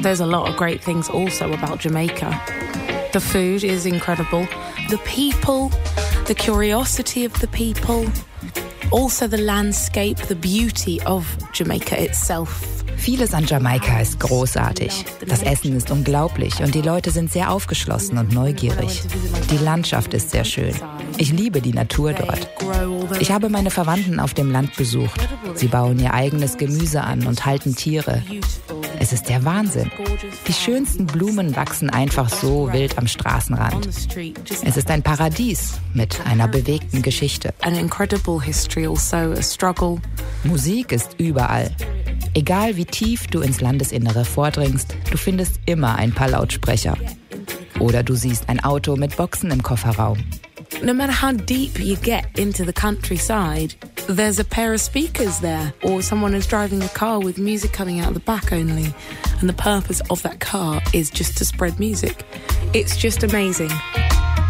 There's a lot of great things also about Jamaica. The food is incredible. The people, the curiosity of the people, also the landscape, the beauty of Jamaica itself. Vieles an Jamaika ist großartig. Das Essen ist unglaublich und die Leute sind sehr aufgeschlossen und neugierig. Die Landschaft ist sehr schön. Ich liebe die Natur dort. Ich habe meine Verwandten auf dem Land besucht. Sie bauen ihr eigenes Gemüse an und halten Tiere. Es ist der Wahnsinn. Die schönsten Blumen wachsen einfach so wild am Straßenrand. Es ist ein Paradies mit einer bewegten Geschichte. Musik ist überall. Egal wie tief du ins Landesinnere vordringst, du findest immer ein paar Lautsprecher. Oder du siehst ein Auto mit Boxen im Kofferraum. No matter how deep you get into the countryside, there's a pair of speakers there, or someone is driving a car with music coming out the back only, and the purpose of that car is just to spread music. It's just amazing.